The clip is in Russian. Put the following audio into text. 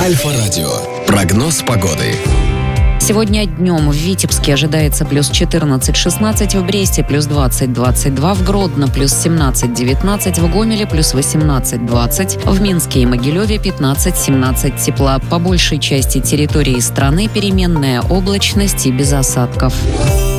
Альфа-радио. Прогноз погоды. Сегодня днем в Витебске ожидается плюс 14-16, в Бресте плюс 20-22, в Гродно плюс 17-19, в Гомеле плюс 18-20, в Минске и Могилеве 15-17 тепла. По большей части территории страны переменная облачность и без осадков.